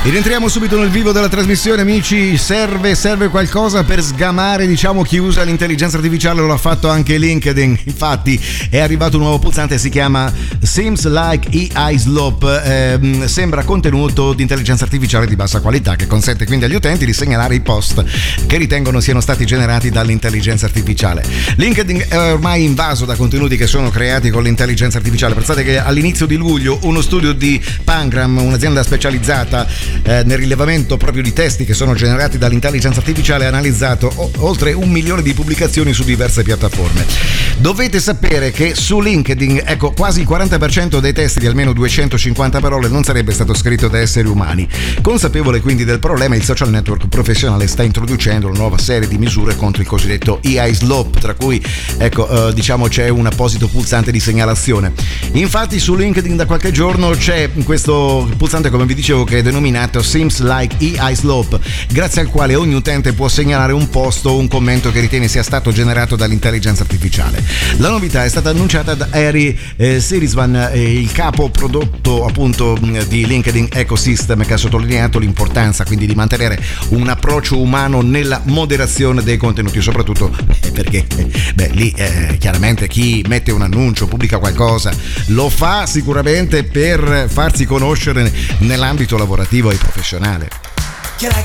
Rientriamo subito nel vivo della trasmissione, amici. Serve qualcosa per sgamare, diciamo, chi usa l'intelligenza artificiale. Lo ha fatto anche LinkedIn. Infatti è arrivato un nuovo pulsante, si chiama Seems Like AI Slope. Sembra contenuto di intelligenza artificiale di bassa qualità, che consente quindi agli utenti di segnalare i post che ritengono siano stati generati dall'intelligenza artificiale. LinkedIn è ormai invaso da contenuti che sono creati con l'intelligenza artificiale. Pensate che all'inizio di luglio uno studio di Pangram, un'azienda specializzata nel rilevamento proprio di testi che sono generati dall'intelligenza artificiale, ha analizzato oltre 1 milione di pubblicazioni su diverse piattaforme. Dovete sapere che su LinkedIn, ecco, quasi il 40% dei testi di almeno 250 parole non sarebbe stato scritto da esseri umani. Consapevole quindi del problema, il social network professionale sta introducendo una nuova serie di misure contro il cosiddetto AI slope, tra cui diciamo c'è un apposito pulsante di segnalazione. Infatti su LinkedIn da qualche giorno c'è questo pulsante, come vi dicevo, che è denominato Seems Like AI Slope, grazie al quale ogni utente può segnalare un post o un commento che ritiene sia stato generato dall'intelligenza artificiale. La novità è stata annunciata da Harry Sirisvan, il capo prodotto appunto di LinkedIn Ecosystem, che ha sottolineato l'importanza quindi di mantenere un approccio umano nella moderazione dei contenuti, soprattutto perché lì chiaramente chi mette un annuncio, pubblica qualcosa, lo fa sicuramente per farsi conoscere nell'ambito lavorativo e professionale. Can I